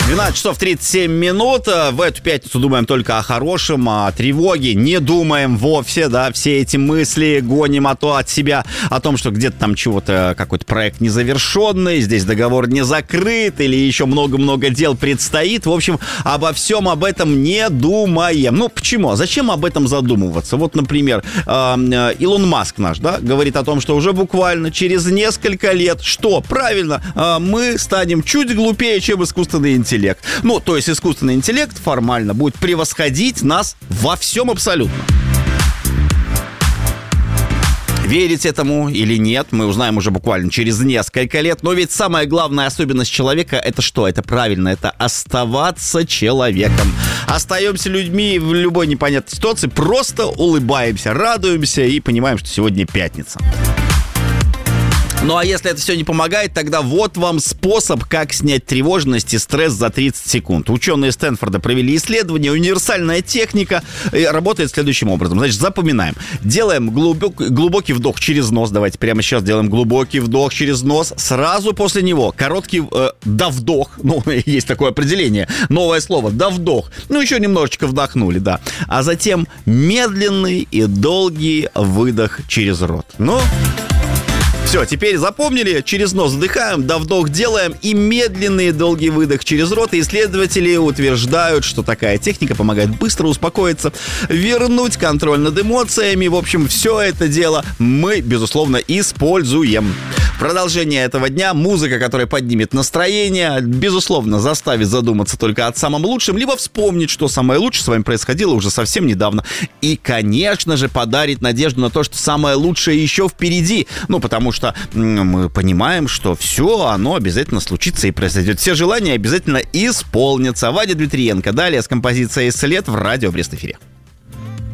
12 часов 37 минут. В эту пятницу думаем только о хорошем, о тревоге. Не думаем вовсе, да, все эти мысли гоним от себя, о том, что где-то там чего-то, какой-то проект незавершенный, здесь договор не закрыт, или еще много-много дел предстоит. В общем, обо всем об этом не думаем. Ну, почему? Зачем об этом задумываться? Вот, например, Илон Маск наш, да, говорит о том, что уже буквально через несколько лет, что, правильно, мы станем чуть глупее, чем искусственный интеллект. Ну, то есть искусственный интеллект формально будет превосходить нас во всем абсолютно. Верить этому или нет, мы узнаем уже буквально через несколько лет. Но ведь самая главная особенность человека — это что? Это правильно, это оставаться человеком. Остаемся людьми в любой непонятной ситуации, просто улыбаемся, радуемся и понимаем, что сегодня пятница. Ну а если это все не помогает, тогда вот вам способ, как снять тревожность и стресс за 30 секунд. Ученые Стэнфорда провели исследование, универсальная техника работает следующим образом. Значит, запоминаем. Делаем глубокий вдох через нос. Давайте прямо сейчас делаем глубокий вдох через нос. Сразу после него короткий довдох. Ну, есть такое определение. Новое слово. Довдох. Ну, еще немножечко вдохнули, да. А затем медленный и долгий выдох через рот. Ну... Все, теперь запомнили, через нос вдыхаем, да вдох делаем и медленный и долгий выдох через рот. И исследователи утверждают, что такая техника помогает быстро успокоиться, вернуть контроль над эмоциями. В общем, все это дело мы, безусловно, используем. Продолжение этого дня, музыка, которая поднимет настроение, безусловно, заставит задуматься только о самом лучшем, либо вспомнить, что самое лучшее с вами происходило уже совсем недавно. И, конечно же, подарит надежду на то, что самое лучшее еще впереди. Ну, потому что мы понимаем, что все, оно обязательно случится и произойдет. Все желания обязательно исполнятся. Вадя Дмитриенко. Далее с композицией «След» в радио Брест-эфире.